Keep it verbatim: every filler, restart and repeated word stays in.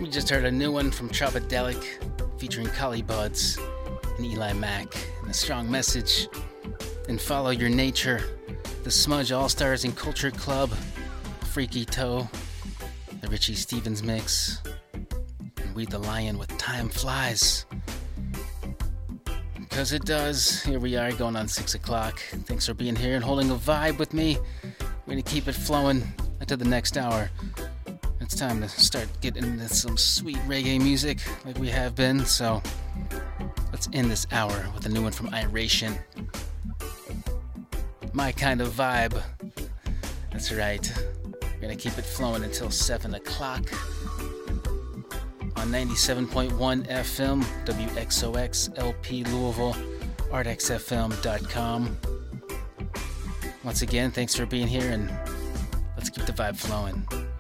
We just heard a new one from Chobadelic featuring Collie Buds and Eli Mack, and a strong message. And Follow Your Nature, the Smudge All-Stars and Culture Club, Freaky Toe, the Richie Stevens mix, and We the Lion with Time Flies. Because it does. Here we are going on six o'clock. Thanks for being here and holding a vibe with me. We're going to keep it flowing into the next hour. It's time to start getting into some sweet reggae music like we have been, so let's end this hour with a new one from Iration. My kind of vibe. That's right. We're going to keep it flowing until seven o'clock on ninety-seven point one F M, W X O X, L P Louisville, art x f m dot com. Once again, thanks for being here, and let's keep the vibe flowing.